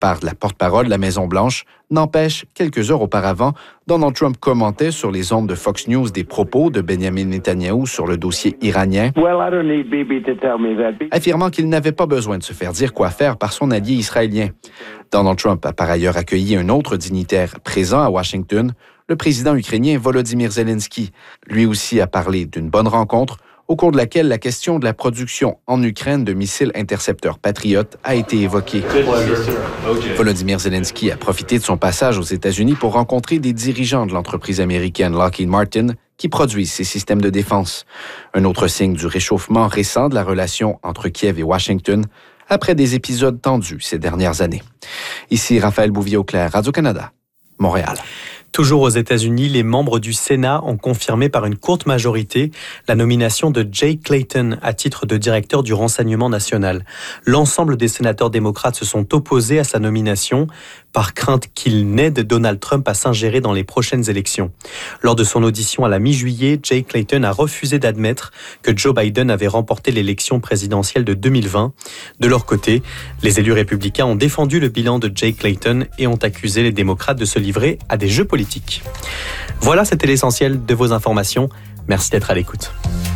par la porte-parole de la Maison-Blanche. N'empêche, quelques heures auparavant, Donald Trump commentait sur les ondes de Fox News des propos de Benjamin Netanyahou sur le dossier iranien, affirmant qu'il n'avait pas besoin de se faire dire quoi faire par son allié israélien. Donald Trump a par ailleurs accueilli un autre dignitaire présent à Washington, le président ukrainien Volodymyr Zelensky. Lui aussi a parlé d'une bonne rencontre, au cours de laquelle la question de la production en Ukraine de missiles intercepteurs Patriot a été évoquée. Volodymyr Zelensky a profité de son passage aux États-Unis pour rencontrer des dirigeants de l'entreprise américaine Lockheed Martin qui produisent ces systèmes de défense. Un autre signe du réchauffement récent de la relation entre Kiev et Washington après des épisodes tendus ces dernières années. Ici Raphaël Bouvier-Auclair, Radio-Canada, Montréal. Toujours aux États-Unis, les membres du Sénat ont confirmé par une courte majorité la nomination de Jay Clayton à titre de directeur du renseignement national. L'ensemble des sénateurs démocrates se sont opposés à sa nomination par crainte qu'il n'aide Donald Trump à s'ingérer dans les prochaines élections. Lors de son audition à la mi-juillet, Jay Clayton a refusé d'admettre que Joe Biden avait remporté l'élection présidentielle de 2020. De leur côté, les élus républicains ont défendu le bilan de Jay Clayton et ont accusé les démocrates de se livrer à des jeux politiques. Voilà, c'était l'essentiel de vos informations. Merci d'être à l'écoute.